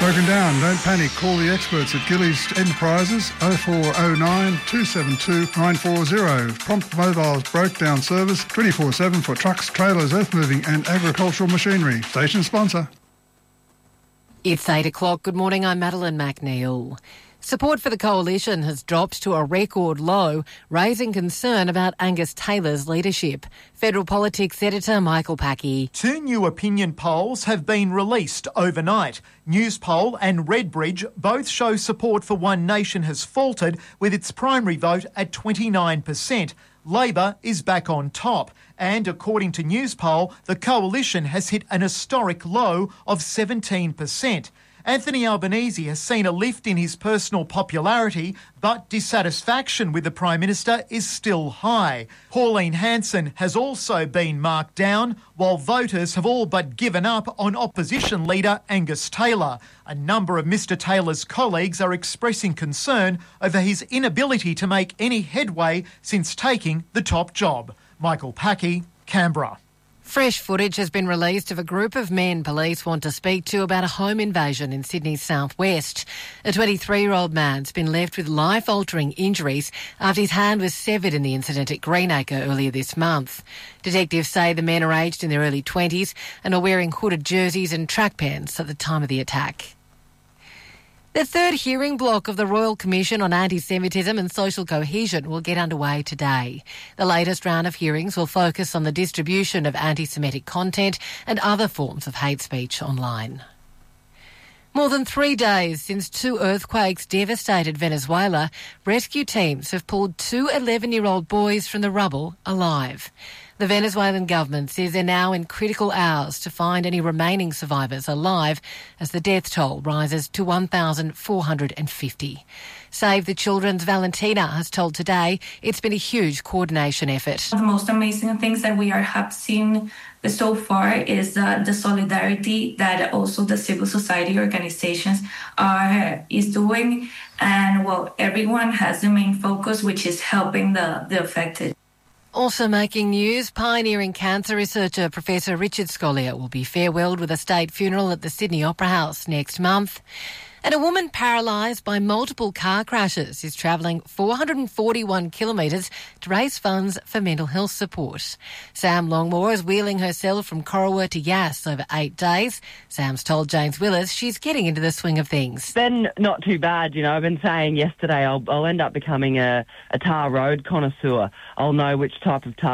Broken down, don't panic. Call the experts at Gillies Enterprises 0409 272 940. Prompt Mobile's breakdown service 24/7 for trucks, trailers, earth moving and agricultural machinery. Station sponsor. It's 8 o'clock. Good morning, I'm Madeline McNeil. Support for the coalition has dropped to a record low, raising concern about Angus Taylor's leadership. Federal Politics editor Michael Packey. 2 new opinion polls have been released overnight. Newspoll and Redbridge both show support for One Nation has faltered, with its primary vote at 29%. Labor is back on top. And according to Newspoll, the coalition has hit an historic low of 17%. Anthony Albanese has seen a lift in his personal popularity, but dissatisfaction with the Prime Minister is still high. Pauline Hanson has also been marked down, while voters have all but given up on opposition leader Angus Taylor. A number of Mr Taylor's colleagues are expressing concern over his inability to make any headway since taking the top job. Michael Packey, Canberra. Fresh footage has been released of a group of men police want to speak to about a home invasion in Sydney's southwest. A 23-year-old man's been left with life-altering injuries after his hand was severed in the incident at Greenacre earlier this month. Detectives say the men are aged in their early 20s and are wearing hooded jerseys and track pants at the time of the attack. The third hearing block of the Royal Commission on Anti-Semitism and Social Cohesion will get underway today. The latest round of hearings will focus on the distribution of anti-Semitic content and other forms of hate speech online. More than 3 days since 2 earthquakes devastated Venezuela, rescue teams have pulled 2 11-year-old boys from the rubble alive. The Venezuelan government says they're now in critical hours to find any remaining survivors alive as the death toll rises to 1,450. Save the Children's Valentina has told Today it's been a huge coordination effort. The most amazing things that we have seen so far is the solidarity that also the civil society organizations is doing. And everyone has the main focus, which is helping the affected. Also making news, pioneering cancer researcher Professor Richard Scolyer will be farewelled with a state funeral at the Sydney Opera House next month. And a woman paralysed by multiple car crashes is travelling 441 kilometres to raise funds for mental health support. Sam Longmore is wheeling herself from Corowa to Yass over 8 days. Sam's told James Willis she's getting into the swing of things. It's been not too bad, you know. I've been saying yesterday I'll end up becoming a tar road connoisseur. I'll know which type of tar